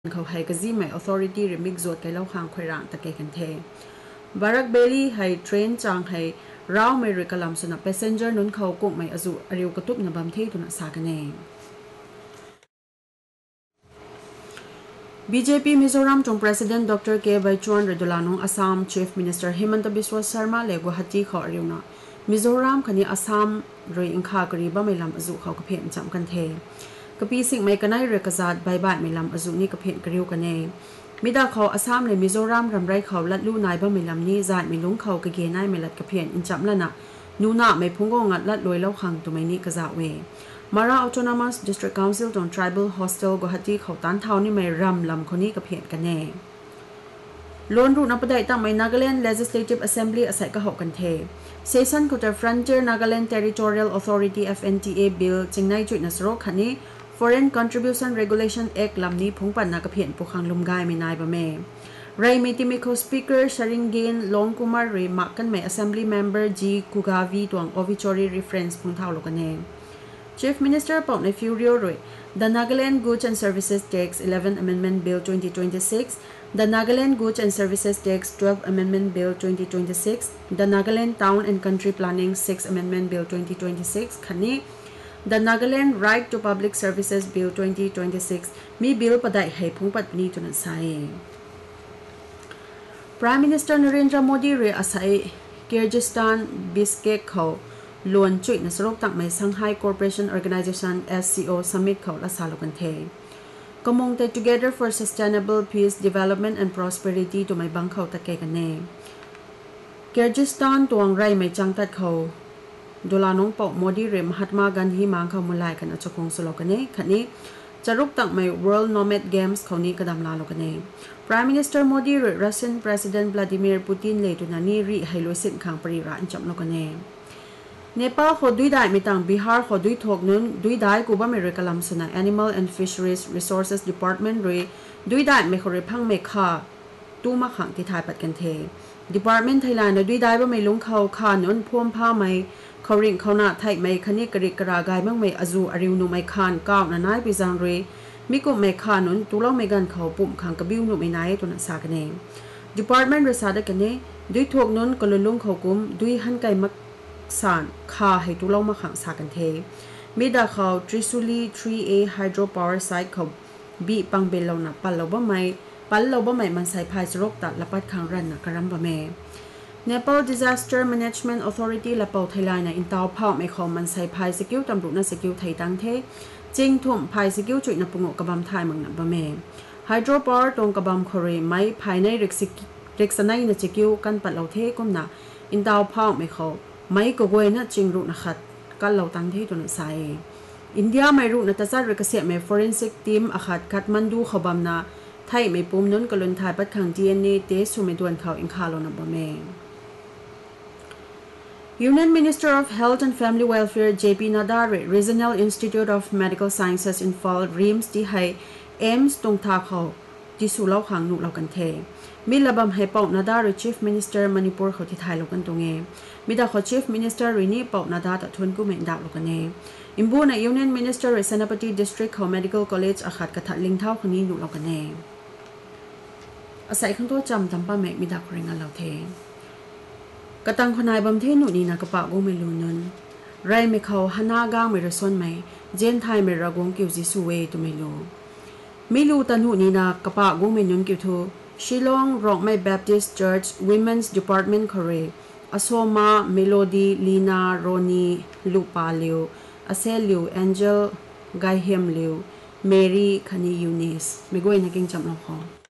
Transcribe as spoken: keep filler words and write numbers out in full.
เขาให้กจีไม่ authority หรือมิกจดกันแล้วข้างคอยร่างตะเกียกันเทบารักเบลลี่ให้เทรนจางให้เราไม่ริกลำสนับ passenger นั้นเขากงไม่อจุอริวกระตุบนบัมเทตุนสากันเอง บี เจ พี มิโซรัมจง President ดร K ไบจวนรดุลานง Assam Chief Minister Himanta Biswa Sarma เลกว่าฮัตตีเขาอริวนะมิโซรัมคันนี้ Assam รวยอิงคากรีบไม่ลำอจุเขากระเพียนจำกันเทกปีสิ่งไม่กันได้เรกจัดใบใบไม่ลำอจุนี่กระเพียนกริวกันเองมิดาเขา Assam เลยมิโซรัมรำไรเขาลัดลู่นายบ่ไม่ลำนี้จัดไม่ลุงเขากระเกนายไม่ลัดกระเพียนอินจำละนะนูน่าไม่พุ่งกงัดลัดลอยเล่าขังตัวไม่นี้กระจาเวMara Autonomous District Council ตรง Tribal Hostel กุฮัตตีเขาตันเท่านี่ไม่รำลำคนนี้กับเพียนกันแน่ล้วนรูนับได้ตั้งไม่ Nagaland Legislative Assembly อาศัยก็หกกันเทเซซันกุตร Frontier Nagaland Territorial Authority เอฟ เอ็น ที เอ Bill จึงในจุดนัสโรคันนี้ Foreign Contribution Regulation Act ลำนี้พุ่งปั่นนักเพียนปุขังลุมกายไม่นายบะเมไรไม่ที่มี Co-Speaker ชาริงเกนลงกุมารรีมักกันไม่ Assembly Member G Kugavi ตวง Obituary Reference พุ่งเท่าลูกกันเองChief Minister Paul Nefurio Roy, the Nagaland Goods and Services Tax eleventh Amendment Bill twenty twenty-six, the Nagaland Goods and Services Tax twelfth Amendment Bill twenty twenty-six, the Nagaland Town and Country Planning sixth Amendment Bill twenty twenty-six, Khani, the Nagaland Right to Public Services Bill twenty twenty-six, mi bill padai hai phungpat ni tunan sai. Prime Minister Narendra Modi re asai Kyrgyzstan Bishkek khauล้วนจุดนัสโรกตักไม่สังไฮ Corporation Organization เอส ซี โอ Summit เขาละสาลกันเทกมงเต Together for Sustainable Peace Development and Prosperity ตัวไม่บังเขาตะเกกันเน่เกิร์จิสตันตัวไรไม่จังตัดเขาดูลานงปอกโมดีเรมฮัตมากันที่มังเขามุลายกันอัจฉริยะสโลกันเน่ขันนี้จะรุกตักไม่ World Nomad Games เขานี้กระดำลาลกันเน่ Prime Minister Modi หรือ Russian President Vladimir Putin เลยตุนานีรีให้ลุยสินขังปริราอันจับลกันเน่เนปาลขอดุยได้ไม่ต่างบิฮาร์ขอดุยทกนุนดุยได้กูบ้าไม่เรกลำสนะ Animal and Fisheries Resources Department เรดุยได้ไม่ขอเรพังไม่ข่าตู้มาขังที่ไทยปัดกันเท Department ไทยแลนด์ดุยได้บ้าไม่ลุงเขาขานุนพ่วงผ้าไม่เขาริงเขาหน้าไทยไม่ขณิกริกรากายบ้างไม่อจูอริวนุไม่ขานก้าวนาไนปิจังเรมิกุไม่ขานุนตู้เล่าไม่กันเขาปุ่มขังกระบิ้วนุไม่ไนตัวนักสากันเอง Department เรศาสตร์กันเน่ดุยทกนุนก็เลยลุงเขากุมดุยหันไก่มักสารคาให้ตุลงมาขังสากันเทมิดาเขาทริสุลี ทรี เอ Hydro Power Site เขาบีปังเบลเราหนักปัลเราบ่ไม่ปัลเราบ่ไม่มันใส่พายสโรกตัดละปัดขังรันนักกระรำบะเม Nepal Disaster Management Authority ละเปาไทยไลน์ในอินเตาเผาไม่เขามันใส่พายสกิลตำรวจนักสกิลไทยตั้งเทจริงทุ่มพายสกิลจุดนับปงกกระบำไทยเมืองนับบะเม Hydro Power ตรงกระบำคอเรไม้ภายในเร็กสกิเร็กสไนในสกิลกันปัดเราเทก้มหนาอินเตาเผาไม่เขาไม่ก็เว้ยนะจริงรู้นะครับกันเราตั้งที่ตัวนั้นใส่อินเดียไม่รู้นะแต่จะเรียกเสียไม่ forensic team อาคัดคัดมันดูเขาบำนาไทยไม่ปุ่มนั้นก็ลนทายปัดขัง ดี เอ็น เอ เทสสุไม่ดวนเขาอิงคาโลนับบะเม Union Minister of Health and Family Welfare เจ พี Nadda Regional Institute of Medical Sciences in Fall รีมส์ที่ให้ เอ เอ็ม ส์ ตรงทาเขาที่สู่เล่าขังหนุเรากันเทมิลาบัมให้เป่านาดาหรือ Chief Minister มณิปุรเขาที่ไทยลงกันตรงเองมิดาขอ Chief Minister รีนี่เป่านาดาแต่ทวนกูไม่ดักลงกันเองอิมบูใน Union Minister หรือ Senapati District เขา Medical College อาคัดกระถัดลิงเท่าคนนี้หนุเรากันเองอาศัยข้างตัวจำทำป้าแม่มิดาคริงกันเราเทกระตังคนนายบำเทหนุนี่นะกระปะกูไม่รู้นั้นไรไม่เขาฮันนากางไม่ระส่วนไหมเจนไทยไม่ระกงกิวจิสุเวตัวไม่รู้ไม่รู้ตันหนุนี่นะกระปะกูไม่นุนกิวทูShillong Rockmay Baptist Church Women's Department Kore Asoma Melody Lina Roni Lupa Liu Asel Liu Angel Gaihem Liu Mary Khani Eunice Megoy naging chamlong ko